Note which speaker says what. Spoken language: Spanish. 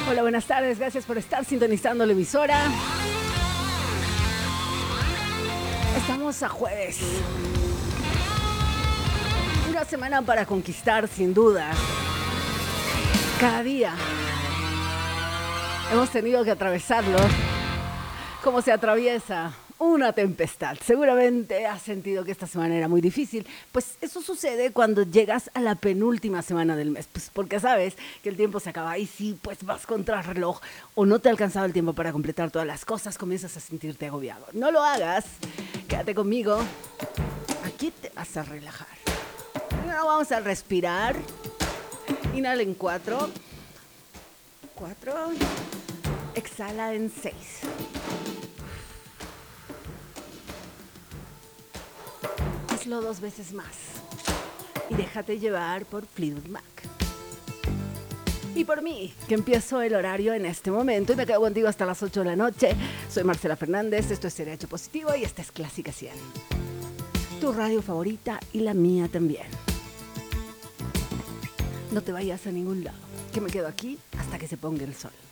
Speaker 1: Hola, buenas tardes. Gracias por estar sintonizando la emisora. Estamos a jueves. Una semana para conquistar, sin duda. Cada día hemos tenido que atravesarlo como se atraviesa una tempestad. Seguramente has sentido que esta semana era muy difícil. Pues eso sucede cuando llegas a la penúltima semana del mes. Pues porque sabes que el tiempo se acaba y si pues vas contra reloj o no te ha alcanzado el tiempo para completar todas las cosas, comienzas a sentirte agobiado. No lo hagas. Quédate conmigo. Aquí te vas a relajar. Primero vamos a respirar. Inhala en 4. 4. Exhala en 6. Hazlo 2 veces más y déjate llevar por Fleetwood Mac. Y por mí, que empiezo el horario en este momento y me quedo contigo hasta las 8 de la noche. Soy Marcela Fernández, esto es Derecho Positivo y esta es Clásica 100. Tu radio favorita y la mía también. No te vayas a ningún lado, que me quedo aquí hasta que se ponga el sol.